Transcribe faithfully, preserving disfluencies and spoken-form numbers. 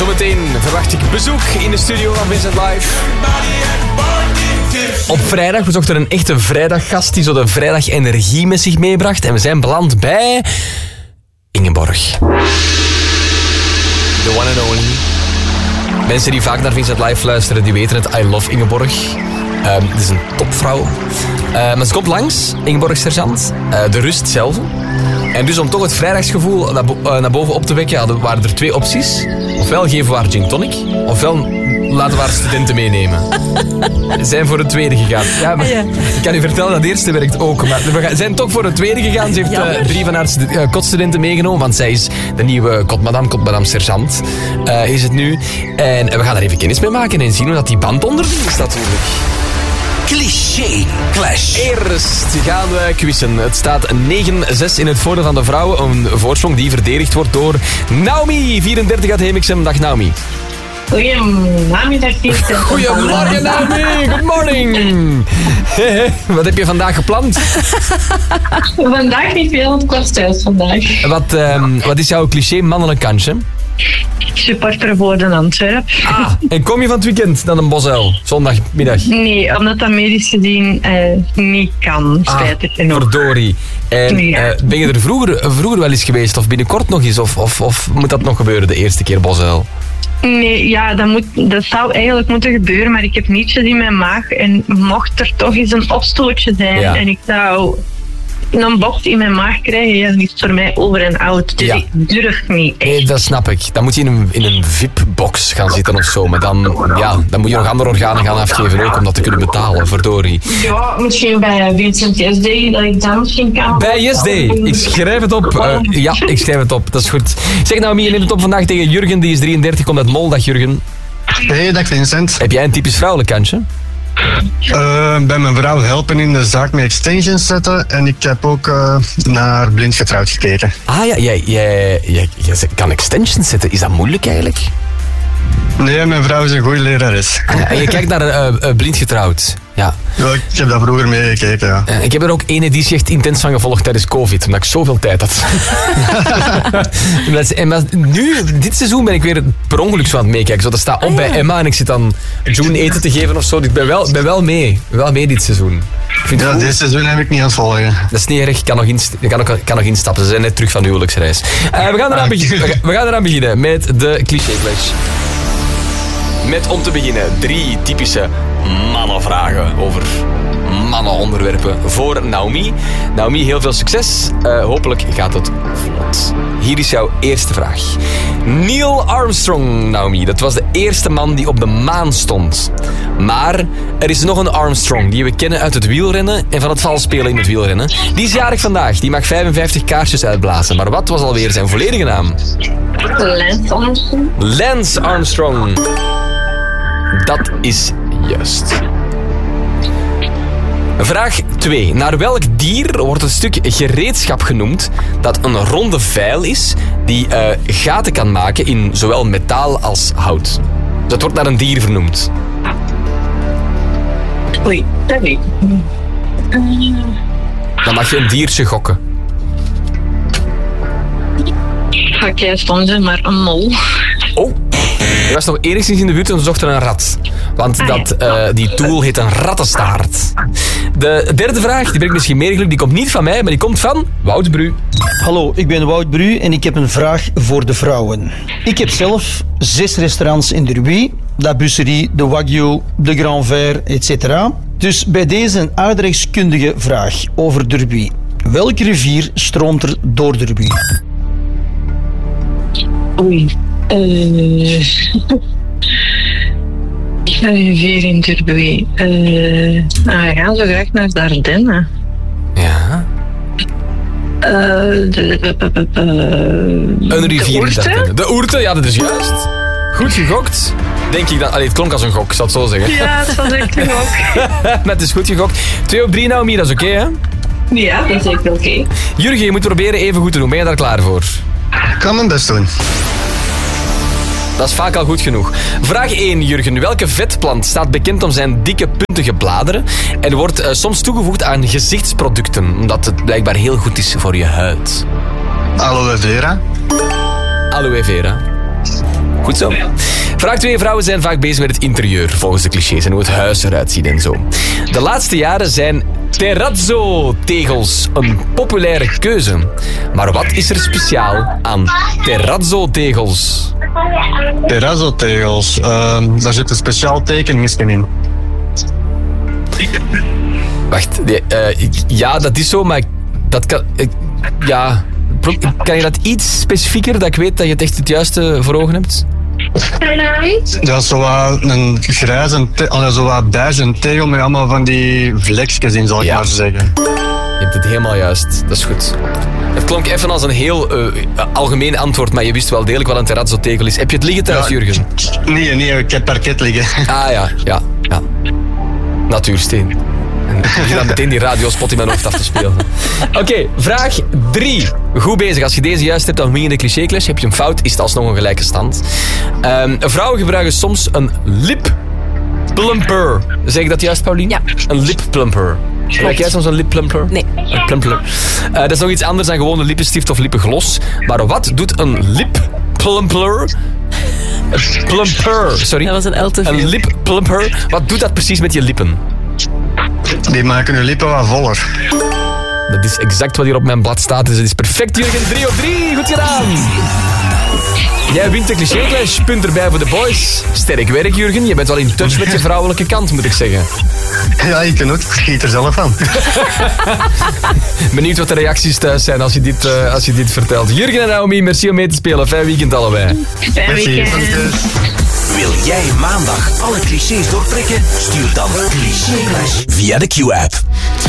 Zometeen verwacht ik bezoek in de studio van Vincent Live. Op vrijdag bezocht er een echte vrijdaggast die zo de vrijdag energie met zich meebracht. En we zijn beland bij Ingeborg. The one and only. Mensen die vaak naar Vincent Live luisteren, die weten het. I love Ingeborg. Uh, het is een topvrouw. Uh, maar ze komt langs, Ingeborg Sergeant. Uh, de rust zelf. En dus om toch het vrijdagsgevoel naar, bo- uh, naar boven op te wekken, hadden, waren er twee opties. Ofwel geven we haar gin tonic, ofwel laten we haar studenten meenemen. We zijn voor het tweede gegaan. Ja, maar, ja. Ik kan u vertellen dat de eerste werkt ook. Maar we gaan, zijn toch voor het tweede gegaan. Ze heeft uh, drie van haar stu- uh, kotstudenten meegenomen, want zij is de nieuwe kotmadam, kotmadam sergeant. Uh, is het nu. En we gaan er even kennis mee maken en zien hoe dat die band onder is natuurlijk. Cliché Clash. Eerst gaan we quizzen. Het staat negen zes in het voordeel van de vrouwen. Een voorsprong die verdedigd wordt door Naomi, vierendertig uit Hemiksem. Dag Naomi. Goedemiddag, Kirsten. Goedemorgen Naomi, good morning. Wat heb je vandaag gepland? Vandaag niet veel, het kost thuis vandaag. Wat, um, wat is jouw cliché mannelijk kansje? Supporter voor de Antwerp. Ah, en kom je van het weekend dan een Bosuil? Zondagmiddag? Nee, omdat dat medisch gezien uh, niet kan, spijtig genoeg. Ah, verdorie. En Ja. uh, ben je er vroeger, vroeger wel eens geweest of binnenkort nog eens? Of, of, of moet dat nog gebeuren de eerste keer Bosuil? Nee, ja, dat, moet, dat zou eigenlijk moeten gebeuren, maar ik heb nietjes in mijn maag. En mocht er toch eens een opstootje zijn Ja. en ik zou een bocht in mijn maag krijgen, ja, dan is het voor mij over en out. Dus Ja. ik durf niet echt. Nee, dat snap ik. Dan moet je in een, in een V I P-box gaan zitten of zo. Maar dan, ja, dan moet je nog andere organen gaan afgeven ook om dat te kunnen betalen. Verdorie. Ja, misschien bij Vincent S D, dat ik dat misschien kan. Bij Yes Day. Ik schrijf het op. Uh, ja, ik schrijf het op. Dat is goed. Zeg nou, Mie, je neemt het op vandaag tegen Jurgen. Die is drieëndertig, komt uit Mol. Dag Jurgen. Hey, dag Vincent. Heb jij een typisch vrouwelijk kantje? Uh, bij mijn vrouw helpen in de zaak met extensions zetten. En ik heb ook uh, naar Blind Getrouwd gekeken. Ah ja, jij, jij, jij, jij kan extensions zetten. Is dat moeilijk eigenlijk? Nee, mijn vrouw is een goede lerares. Ah, ja, en je kijkt naar uh, uh, Blind Getrouwd. Ja. Ja, ik heb daar vroeger mee gekeken, ja. Uh, ik heb er ook ene editie echt intens van gevolgd tijdens COVID, omdat ik zoveel tijd had. en maar nu, dit seizoen, ben ik weer per ongeluk zo aan het meekijken. Zo, dat staat op ah, ja. bij Emma en ik zit dan June eten te geven of zo. Ik ben wel, ben wel mee. Wel mee dit seizoen. Ik vind ja, dit seizoen heb ik niet aan het volgen. Dat is niet erg, ik kan nog, inst- ik kan nog, kan nog instappen. Ze zijn net terug van de huwelijksreis. Uh, we, gaan eraan beginnen, we gaan eraan beginnen met de cliché clash. Met om te beginnen drie typische mannenvragen over mannenonderwerpen voor Naomi. Naomi, heel veel succes. Uh, hopelijk gaat het vlot. Hier is jouw eerste vraag. Neil Armstrong, Naomi, dat was de eerste man die op de maan stond. Maar er is nog een Armstrong die we kennen uit het wielrennen en van het valspelen in het wielrennen. Die is jarig vandaag, die mag vijfenvijftig kaarsjes uitblazen. Maar wat was alweer zijn volledige naam? Lance Armstrong. Lance Armstrong. Dat is juist. Vraag twee. Naar welk dier wordt een stuk gereedschap genoemd dat een ronde vijl is die uh, gaten kan maken in zowel metaal als hout? Dat wordt naar een dier vernoemd. Oei, dat weet ik niet. Uh... Dan mag je een diertje gokken. Ga ik juist zijn, maar een mol. Oh, je was nog enigszins in de buurt en ze zochten een rat. Want ah, dat, ja. uh, die tool heet een rattenstaart. De derde vraag, die brengt misschien meer geluk. Die komt niet van mij, maar die komt van Wout Bru. Hallo, ik ben Wout Bru en ik heb een vraag voor de vrouwen. Ik heb zelf zes restaurants in Derby. La Busserie, de Wagyu, de Grand Verre, et cetera. Dus bij deze een aardrijkskundige vraag over Derby. Welke rivier stroomt er door Derby? Oei. Uh... Rivier in Derby. Uh... Ah, we gaan zo graag naar de Ardennen. Ja. Uh, de, de, de, de, de, een rivier de Ourthe? in Ardennen. De Ourthe, ja, dat is juist. Goed gegokt. Denk ik dan. Allee, het klonk als een gok, ik zal het zo zeggen. Ja, het was echt een gok. Maar het is goed gegokt. Twee op drie, Naomi, dat is oké, okay, hè? Ja, dat is echt oké. Okay. Jurgen, je moet proberen even goed te doen. Ben je daar klaar voor? Ik kan mijn best doen. Dat is vaak al goed genoeg. Vraag één, Jurgen. Welke vetplant staat bekend om zijn dikke, puntige bladeren en wordt uh, soms toegevoegd aan gezichtsproducten, omdat het blijkbaar heel goed is voor je huid? Aloe vera. Aloe vera. Goed zo. Vraag twee. Vrouwen zijn vaak bezig met het interieur, volgens de clichés, en hoe het huis eruit ziet en zo. De laatste jaren zijn terrazzo-tegels een populaire keuze. Maar wat is er speciaal aan terrazzo-tegels? Terrazzo-tegels. Uh, daar zit een speciaal teken misschien in. Wacht, nee, uh, ja, dat is zo, maar dat kan... Uh, ja, kan je dat iets specifieker, dat ik weet dat je het echt het juiste voor ogen hebt? Dat is zo wat een grijze, te- zo wat beige tegel met allemaal van die vlekjes in, zal ik Ja. maar zeggen. Je hebt het helemaal juist, dat is goed. Het klonk even als een heel uh, algemeen antwoord, maar je wist wel degelijk wat een terrazzo-tegel is. Heb je het liggen thuis, Ja. Jurgen? Nee, nee, ik heb parket liggen. Ah ja, ja, ja. Natuursteen. En ik begin dan meteen die radiospot in mijn hoofd af te spelen. Oké, okay, vraag drie. Goed bezig. Als je deze juist hebt, dan win je de cliché clash. Heb je hem fout, is het alsnog een gelijke stand. Um, vrouwen gebruiken soms een lip plumper. Zeg ik dat juist, Paulien? Ja. Een lip plumper. Gebruik jij soms een lip plumper? Nee. Een plumper. Uh, dat is nog iets anders dan gewoon een lippenstift of lippenglos. Maar wat doet een lip plumper? Plumper, sorry. Dat was een L te veel. Een lip plumper. Wat doet dat precies met je lippen? Die maken hun lippen wat voller. Dat is exact wat hier op mijn blad staat. Dus het is perfect, Jurgen. drie op drie. Goed gedaan. Jij wint de cliché clash. Punt erbij voor de boys. Sterk werk, Jurgen. Je bent wel in touch met je vrouwelijke kant, moet ik zeggen. Ja, ik kan ook. Ik schiet er zelf van. Benieuwd wat de reacties thuis zijn als je dit, uh, als je dit vertelt. Jurgen en Naomi, merci om mee te spelen. Fijn weekend allebei. Fijn Merci. weekend. Wil jij maandag alle clichés doorprikken? Stuur dan Cliché Clash via de Q-app.